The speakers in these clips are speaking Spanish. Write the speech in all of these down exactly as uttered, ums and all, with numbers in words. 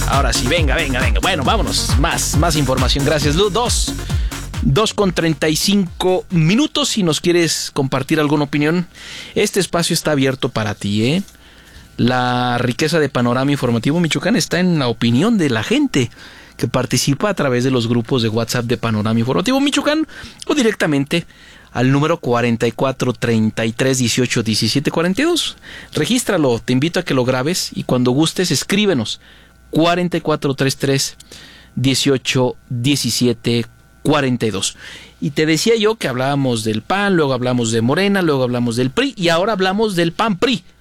Ahora sí, venga, venga, venga. Bueno, vámonos. Más, más información. Gracias, Lu. Dos. Dos con treinta y cinco minutos. Si nos quieres compartir alguna opinión, este espacio está abierto para ti, ¿eh? La riqueza de Panorama Informativo Michoacán está en la opinión de la gente que participa a través de los grupos de WhatsApp de Panorama Informativo Michoacán o directamente al número cuarenta y cuatro, treinta y tres, dieciocho, diecisiete, cuarenta y dos. Regístralo, te invito a que lo grabes y cuando gustes escríbenos cuarenta y cuatro, treinta y tres, dieciocho, diecisiete, cuarenta y dos. Y te decía yo que hablábamos del P A N, luego hablamos de Morena, luego hablamos del P R I y ahora hablamos del P A N P R I.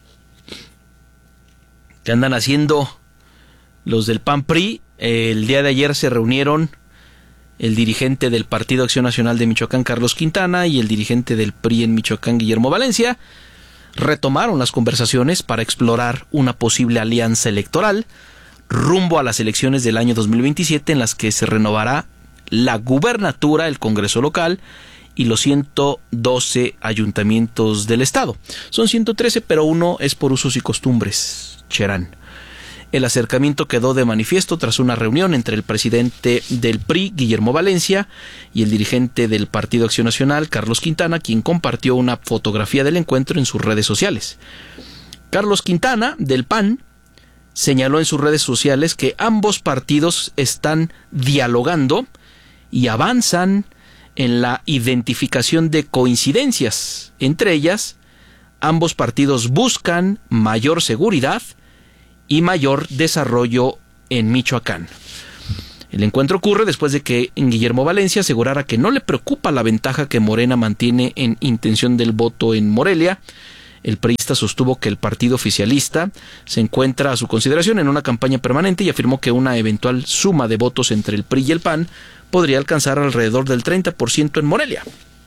¿Qué andan haciendo los del P A N P R I? El día de ayer se reunieron el dirigente del Partido Acción Nacional de Michoacán, Carlos Quintana, y el dirigente del P R I en Michoacán, Guillermo Valencia. Retomaron las conversaciones para explorar una posible alianza electoral rumbo a las elecciones del año dos mil veintisiete, en las que se renovará la gubernatura, el Congreso local y los ciento doce ayuntamientos del estado. Son ciento trece, pero uno es por usos y costumbres, Cherán. El acercamiento quedó de manifiesto tras una reunión entre el presidente del P R I, Guillermo Valencia, y el dirigente del Partido Acción Nacional, Carlos Quintana, quien compartió una fotografía del encuentro en sus redes sociales. Carlos Quintana, del P A N, señaló en sus redes sociales que ambos partidos están dialogando y avanzan en la identificación de coincidencias. Entre ellas, ambos partidos buscan mayor seguridad y mayor desarrollo en Michoacán. El encuentro ocurre después de que Guillermo Valencia asegurara que no le preocupa la ventaja que Morena mantiene en intención del voto en Morelia. El priista sostuvo que el partido oficialista se encuentra a su consideración en una campaña permanente y afirmó que una eventual suma de votos entre el P R I y el P A N podría alcanzar alrededor del treinta por ciento en Morelia.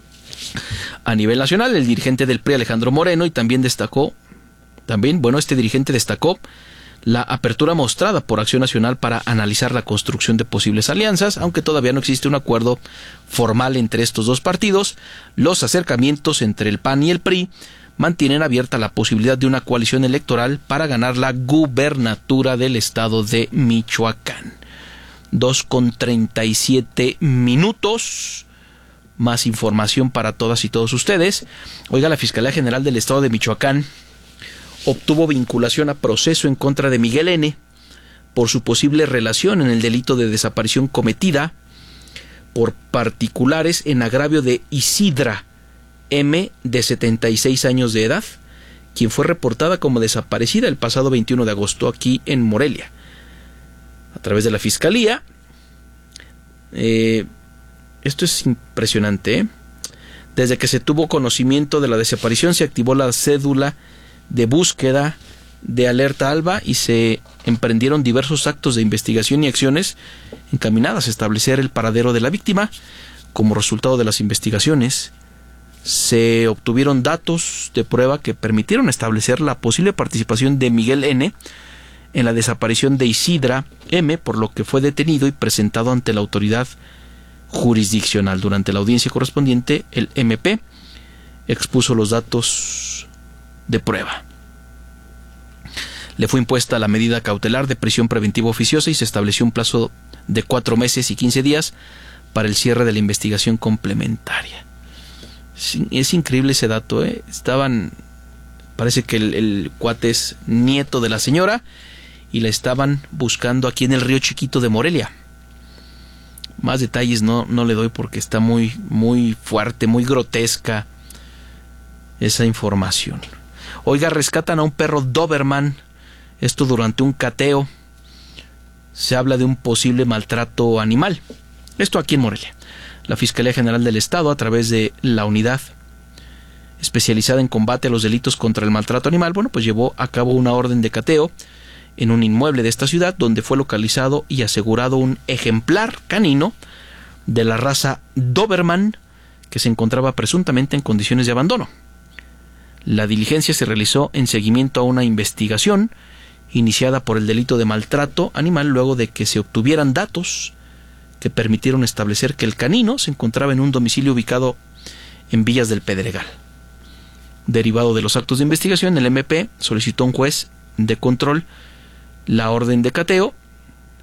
A nivel nacional, el dirigente del P R I, Alejandro Moreno, y también destacó, también, bueno, este dirigente destacó la apertura mostrada por Acción Nacional para analizar la construcción de posibles alianzas, aunque todavía no existe un acuerdo formal entre estos dos partidos. Los acercamientos entre el P A N y el P R I mantienen abierta la posibilidad de una coalición electoral para ganar la gubernatura del estado de Michoacán. Dos con treinta y siete minutos. Más información para todas y todos ustedes. Oiga, la Fiscalía General del Estado de Michoacán obtuvo vinculación a proceso en contra de Miguel N. por su posible relación en el delito de desaparición cometida por particulares en agravio de Isidra M., de setenta y seis años de edad, quien fue reportada como desaparecida el pasado veintiuno de agosto aquí en Morelia. A través de la Fiscalía, eh, esto es impresionante, ¿eh? Desde que se tuvo conocimiento de la desaparición se activó la cédula de búsqueda de alerta alba y se emprendieron diversos actos de investigación y acciones encaminadas a establecer el paradero de la víctima. Como resultado de las investigaciones, se obtuvieron datos de prueba que permitieron establecer la posible participación de Miguel N. en la desaparición de Isidra M., por lo que fue detenido y presentado ante la autoridad jurisdiccional. Durante la audiencia correspondiente, el M P expuso los datos de prueba. Le fue impuesta la medida cautelar de prisión preventiva oficiosa y se estableció un plazo de cuatro meses y quince días para el cierre de la investigación complementaria. Es, es increíble ese dato, ¿eh? Estaban, parece que el, el cuate es nieto de la señora y la estaban buscando aquí en el Río Chiquito de Morelia. Más detalles no, no le doy porque está muy, muy fuerte, muy grotesca esa información. Oiga, rescatan a un perro Doberman, esto durante un cateo. Se habla de un posible maltrato animal. Esto aquí en Morelia. La Fiscalía General del Estado, a través de la unidad especializada en combate a los delitos contra el maltrato animal, bueno, pues llevó a cabo una orden de cateo en un inmueble de esta ciudad, donde fue localizado y asegurado un ejemplar canino de la raza Doberman que se encontraba presuntamente en condiciones de abandono. La diligencia se realizó en seguimiento a una investigación iniciada por el delito de maltrato animal, luego de que se obtuvieran datos que permitieron establecer que el canino se encontraba en un domicilio ubicado en Villas del Pedregal. Derivado de los actos de investigación, el M P solicitó a un juez de control la orden de cateo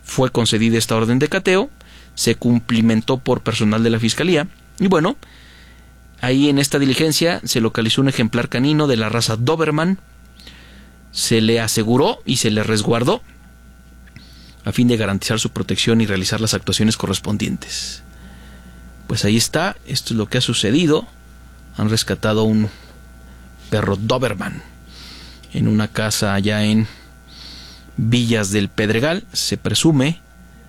fue concedida esta orden de cateo, se cumplimentó por personal de la Fiscalía y bueno, ahí en esta diligencia se localizó un ejemplar canino de la raza Doberman, se le aseguró y se le resguardó a fin de garantizar su protección y realizar las actuaciones correspondientes. Pues ahí está, esto es lo que ha sucedido. Han rescatado un perro Doberman en una casa allá en Villas del Pedregal. Se presume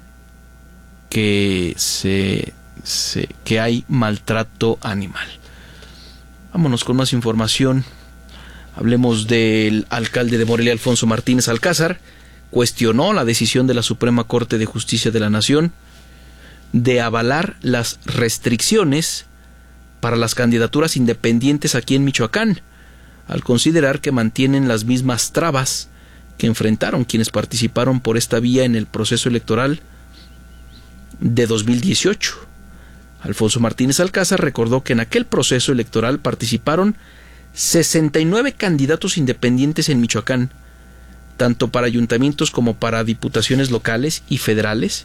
que, se, se, que hay maltrato animal. Vámonos con más información. Hablemos del alcalde de Morelia, Alfonso Martínez Alcázar. Cuestionó la decisión de la Suprema Corte de Justicia de la Nación de avalar las restricciones para las candidaturas independientes aquí en Michoacán, al considerar que mantienen las mismas trabas que enfrentaron quienes participaron por esta vía en el proceso electoral de dos mil dieciocho. Alfonso Martínez Alcázar recordó que en aquel proceso electoral participaron sesenta y nueve candidatos independientes en Michoacán, tanto para ayuntamientos como para diputaciones locales y federales,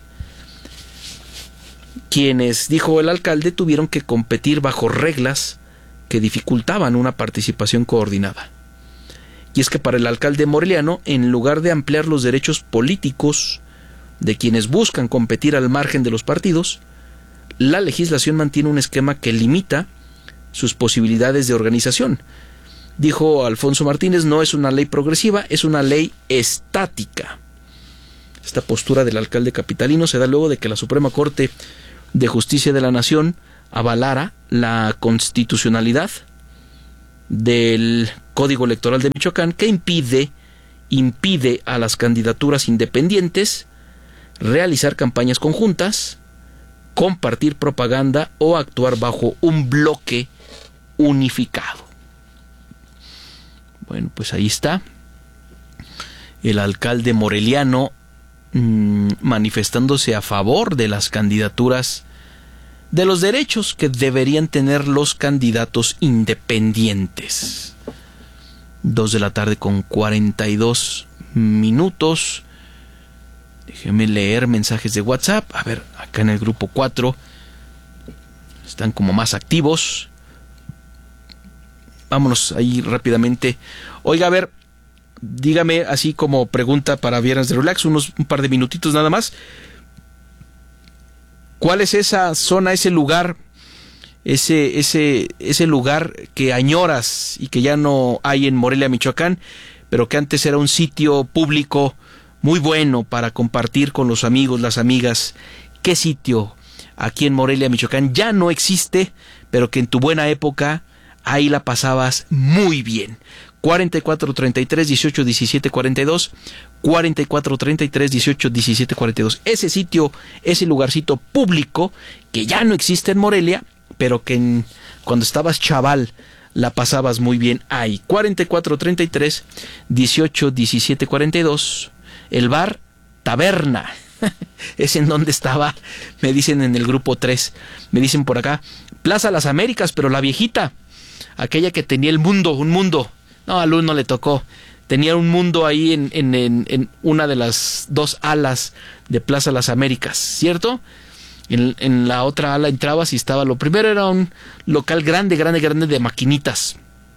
quienes, dijo el alcalde, tuvieron que competir bajo reglas que dificultaban una participación coordinada. Y es que para el alcalde moreliano, en lugar de ampliar los derechos políticos de quienes buscan competir al margen de los partidos, la legislación mantiene un esquema que limita sus posibilidades de organización. Dijo Alfonso Martínez, no es una ley progresiva, es una ley estática. Esta postura del alcalde capitalino se da luego de que la Suprema Corte de Justicia de la Nación avalara la constitucionalidad del Código Electoral de Michoacán, que impide, impide a las candidaturas independientes realizar campañas conjuntas, compartir propaganda o actuar bajo un bloque unificado. Bueno, pues ahí está el alcalde moreliano mmm, manifestándose a favor de las candidaturas, de los derechos que deberían tener los candidatos independientes. Dos de la tarde con cuarenta y dos minutos. Déjenme leer mensajes de WhatsApp. A ver, acá en el grupo cuatro están como más activos. Vámonos ahí rápidamente. Oiga, a ver, dígame así como pregunta para Viernes de Relax, unos un par de minutitos nada más. ¿Cuál es esa zona, ese lugar, ese, ese, ese lugar que añoras y que ya no hay en Morelia, Michoacán, pero que antes era un sitio público muy bueno para compartir con los amigos, las amigas? ¿Qué sitio aquí en Morelia, Michoacán ya no existe, pero que en tu buena época ahí la pasabas muy bien? cuarenta y cuatro, treinta y tres, dieciocho, diecisiete, cuarenta y dos, cuarenta y cuatro, treinta y tres, dieciocho, diecisiete, cuarenta y dos. Ese sitio, ese lugarcito público que ya no existe en Morelia, pero que en, cuando estabas chaval la pasabas muy bien ahí. cuarenta y cuatro, treinta y tres, dieciocho, diecisiete, cuarenta y dos. El bar Taberna. Es en donde estaba, me dicen en el grupo tres, me dicen por acá, Plaza Las Américas, pero la viejita, aquella que tenía el mundo, un mundo. No, a Luz no le tocó. Tenía un mundo ahí en, en, en, en una de las dos alas de Plaza Las Américas, ¿cierto? En, en la otra ala entrabas y estaba, lo primero era un local grande, grande, grande de maquinitas.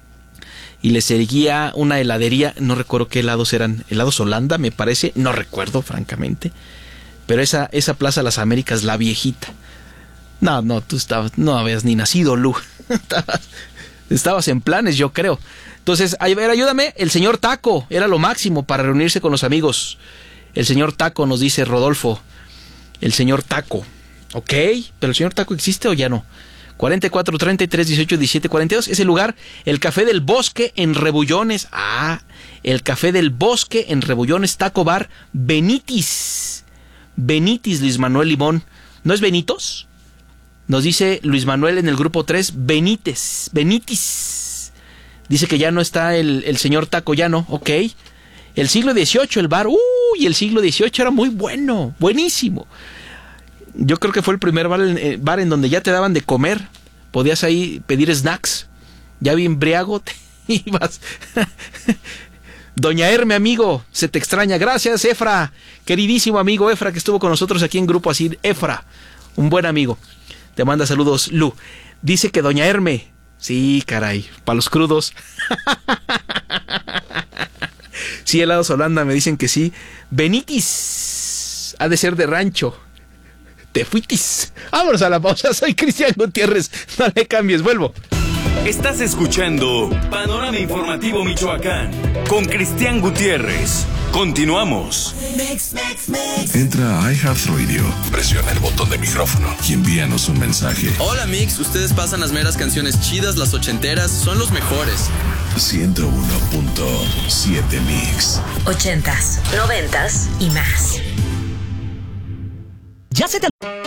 Y le seguía una heladería, no recuerdo qué helados eran, helados Holanda, me parece, no recuerdo, francamente. Pero esa, esa Plaza Las Américas, la viejita. No, no, tú estabas, no habías ni nacido, Lu. estabas, estabas en planes, yo creo. Entonces, a ver, ayúdame, el señor Taco, era lo máximo para reunirse con los amigos. El señor Taco, nos dice Rodolfo. El señor Taco. Ok, pero el señor Taco existe o ya no. cuarenta y cuatro, treinta y tres, dieciocho, diecisiete, cuarenta y dos. Ese lugar, el Café del Bosque en Rebullones. Ah, el Café del Bosque en Rebullones, Taco Bar Benitis. Benitis, Luis Manuel Limón. ¿No es Benitos? Nos dice Luis Manuel en el grupo tres, Benítez, Benitis. Dice que ya no está el, el señor Taco, ya no, ok. El siglo dieciocho, el bar, uy, el siglo dieciocho era muy bueno, buenísimo. Yo creo que fue el primer bar, eh, bar en donde ya te daban de comer. Podías ahí pedir snacks. Ya bien briago te ibas. Doña Herme, amigo, se te extraña. Gracias, Efra, queridísimo amigo Efra, que estuvo con nosotros aquí en Grupo Asir. Efra, un buen amigo. Te manda saludos, Lu. Dice que Doña Herme, sí, caray, para los crudos. Sí, helados Holanda, me dicen que sí. Benitis, ha de ser de rancho. Te fuitis. Vámonos a la pausa, soy Cristian Gutiérrez. No le cambies, vuelvo. Estás escuchando Panorama Informativo Michoacán con Cristian Gutiérrez. Continuamos. Entra a iHeartRadio, presiona el botón de micrófono y envíanos un mensaje. Hola Mix, ustedes pasan las meras canciones chidas, las ochenteras, son los mejores. ciento uno punto siete Mix. Ochentas, noventas y más. Ya se te...